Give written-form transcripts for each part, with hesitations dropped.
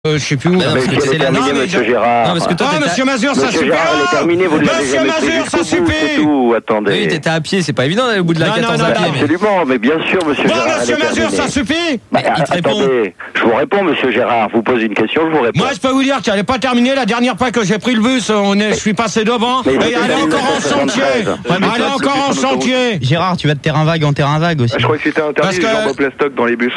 Je sais plus où. Non, mais c'est la norme, monsieur Gérard. Non, parce que toi, monsieur Mazur, ça suffit. Monsieur Mazur, ça suffit. Attendez. Oui, t'étais à pied, c'est pas évident d'aller au bout de la 14 à pied. Absolument, mais bien sûr, monsieur Gérard. Bon, monsieur Mazur, ça suffit. Attendez, je vous réponds, monsieur Gérard. Vous posez une question, je vous réponds. Moi, je peux vous dire qu'elle n'est pas terminée. La dernière fois que j'ai pris le bus, je suis passé devant. Et elle est encore en chantier. Elle est encore en chantier. Gérard, tu vas de terrain vague en terrain vague aussi. Je crois que c'était interdit les jambes en plastoc dans les bus.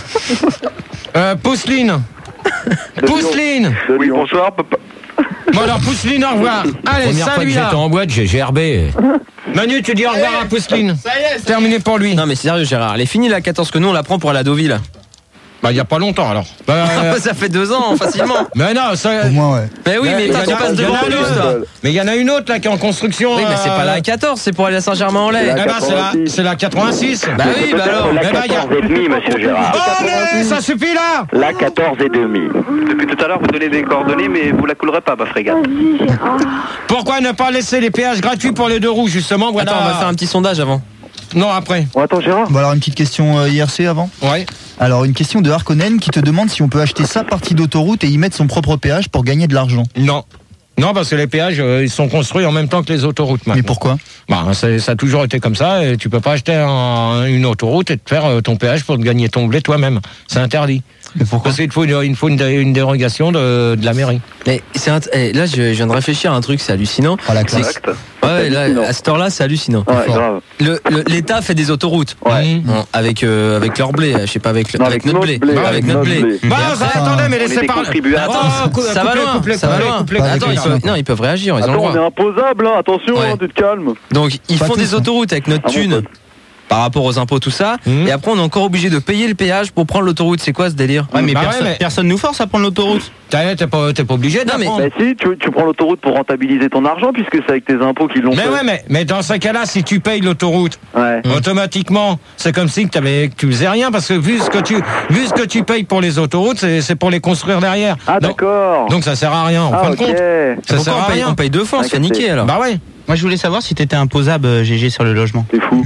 Pousseline. Pousseline. Oui, bonsoir, papa. Bon alors Pousseline, au revoir. Allez, Première fois que salut là. j'étais en boîte, j'ai gerbé. Manu, tu dis au revoir à Pousseline. Ça y est, Terminé pour lui. Non mais sérieux Gérard, elle est finie la 14 que nous on la prend pour aller à Deauville. Bah il y a pas longtemps alors. Ça fait 2 ans facilement. Mais non, ça. Au moins, ouais. Mais oui, mais il y en toi tu a- passes il y en devant a plus une. toi. Mais il y en a une autre là qui est en construction. Oui mais c'est pas la 14, c'est pour aller à Saint-Germain-en-Laye. Eh ben c'est la 86. Bah oui, bah alors. La Eh ben, y a- 14 et demi, monsieur Gérard. Oh mais ça suffit là. La 14 et demi. Depuis tout à l'heure, vous donnez des coordonnées, mais vous la coulerez pas, ma frégate. Pourquoi ne pas laisser les péages gratuits pour les 2 roues justement, voilà. Attends, on va faire un petit sondage avant. Non, après. Bon, attends, Gérard. Bon, alors une petite question IRC avant. Ouais. Alors une question de Harkonnen qui te demande si on peut acheter sa partie d'autoroute et y mettre son propre péage pour gagner de l'argent. Non. Non, parce que les péages, ils sont construits en même temps que les autoroutes maintenant. Mais pourquoi? Bah, ça a toujours été comme ça, et tu peux pas acheter une autoroute et te faire ton péage pour te gagner ton blé toi-même. C'est interdit. Mais pourquoi? Parce qu'il faut une dérogation de la mairie. Mais là je viens de réfléchir à un truc, c'est hallucinant. Ah, la classe. Exact. Ouais, là, à cette heure-là, c'est hallucinant. Ouais, grave. L'État fait des autoroutes. Ouais. Bon, avec leur blé, je sais pas avec notre blé. blé, Avec notre blé. Bah, après, attendez, mais on est laissez des parler. contribuables. Attends, ça va loin, ça va loin. Attends, ils peuvent réagir, ils ont le Attends, on est droit. imposable, hein. Attention, Ouais. hein, tu te calmes. Donc ils Pas font tous, des hein. autoroutes avec notre Ah, mon thune pote. par rapport aux impôts, tout ça. Et après, on est encore obligé de payer le péage pour prendre l'autoroute. C'est quoi ce délire? Ouais, mais Bah personne, ouais, mais- personne nous force à prendre l'autoroute. T'es pas obligé de Non, mais- prendre. Bah si, tu prends l'autoroute pour rentabiliser ton argent, puisque c'est avec tes impôts qu'ils l'ont Mais fait. ouais, mais dans ce cas-là, si tu payes l'autoroute, Ouais. automatiquement, c'est comme si que tu faisais rien, parce que vu ce que tu payes pour les autoroutes, c'est pour les construire derrière. Ah, Donc- d'accord. Donc ça sert à rien, en fin de ok. compte. Ça Pourquoi sert à rien. on paye 2 fois, on se fait niquer alors. Bah ouais. Moi je voulais savoir si t'étais imposable GG sur le logement. C'est fou.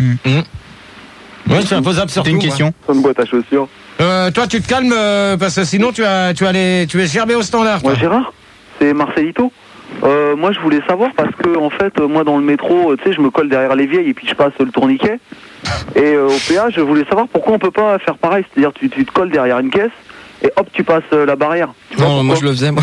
Ouais, c'est imposable sur C'était une question. C'est une boîte à chaussures. Toi, tu te calmes, parce que sinon tu es gerbé au standard. toi. Moi, Gérard, c'est Marcelito. Moi, je voulais savoir parce que, en fait, moi, dans le métro, tu sais, je me colle derrière les vieilles et puis je passe le tourniquet. Et au péage, je voulais savoir pourquoi on peut pas faire pareil. C'est-à-dire, tu te colles derrière une caisse et hop, tu passes la barrière. Tu vois Non, moi je pourquoi le faisais, moi.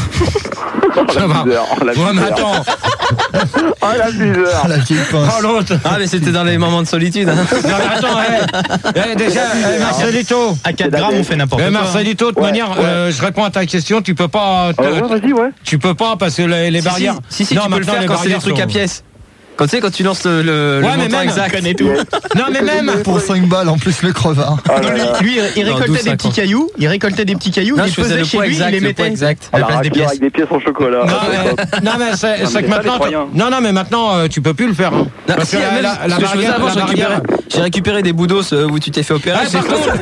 Ça va. la Ouais, mais bizarre. attends. Oh, la bizarre. Ah la vieille pince. Oh, l'autre. Ah, mais c'était dans les moments de solitude. Hein. Non, mais attends, déjà, Marcelito. À 4 grammes on fait n'importe quoi. Marcelito, de toute Ouais, manière, ouais. je réponds à ta question, tu peux pas. Ouais, vas-y, ouais. Tu peux pas parce que les barrières. Si, Non, tu peux le maintenant, faire les quand c'est des barrières trucs à sont- pièces. Quand tu sais, quand tu lances le Ouais, mais montant même, exact. Non, mais même. Pour 5 balles en plus le crevard. Ah, Non, là, là. lui, il Non, récoltait 12, des petits 50. cailloux, il Non, les je faisais pesait le chez poids lui, il exact, les le mettait poids exact. à la Ah, place des raclure pièces. avec des pièces en chocolat. Non, mais c'est que c'est pas maintenant. des croyants. Non, mais maintenant, tu peux plus le faire. Hein. Non, Parce si, que même ce que je faisais avant, j'ai récupéré des boudos où tu t'es fait opérer. Ah,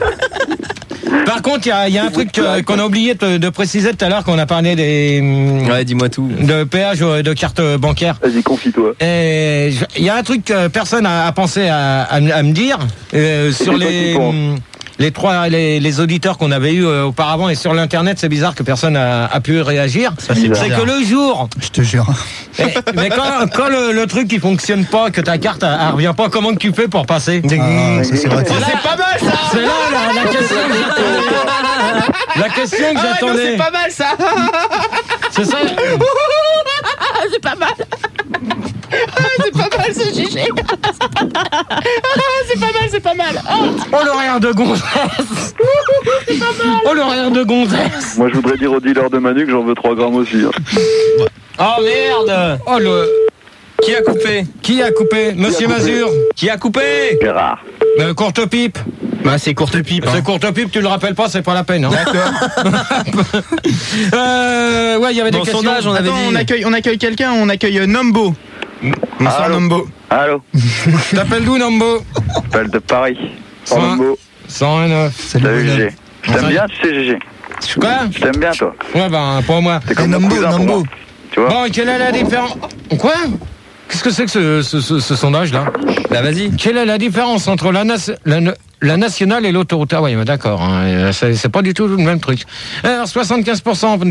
par contre, il y a un truc qu'on a oublié de préciser tout à l'heure, qu'on a parlé Ouais, dis-moi tout. de péage de carte bancaire. Vas-y, confie-toi. Et il y a un truc que personne a pensé à me dire sur toi qui penses. les auditeurs qu'on avait eu auparavant, et sur l'internet, c'est bizarre que personne a pu réagir. c'est C'est bizarre. que le jour, Je te jure. mais quand le truc qui fonctionne pas, que ta carte elle revient pas, comment que tu fais pour passer? Ah, ça c'est vrai. C'est pas mal ça. C'est là la question que j'attendais. La question que j'attendais. pas mal ça. C'est ça. C'est pas mal ce GG. C'est pas mal. Oh l'horaire de gonzesse. Oh l'horaire de gonzesse. Moi, je voudrais dire au dealer de Manu que j'en veux 3 grammes aussi. Hein. Oh merde! Oh le. Qui a coupé? Qui a coupé? Monsieur Mazur. Qui a coupé? Gérard. Courte pipe. Bah c'est courte pipe. C'est courte pipe, tu le rappelles pas, c'est pas la peine. Hein. D'accord. Ouais, il y avait des Dans le questions. sondage, on avait Attends, dit. on accueille quelqu'un, on accueille Nombo. Bonsoir Allô. Nombo. Allô. T'appelles d'où, Nambo? Appelle de Paris. Ça- Sans le mot. 109. Salut, GG. Je t'aime bien, tu sais, GG. Quoi? Je t'aime bien, toi. Ouais, pour moi. C'est comme mon cousin pour moi. Tu vois? Bon, quelle est la différence? Quoi? Qu'est-ce que c'est que ce sondage-là? Bah vas-y. Quelle est la différence entre La nationale et l'autoroute. Ah oui, d'accord. Hein. C'est pas du tout le même truc. Alors, 75%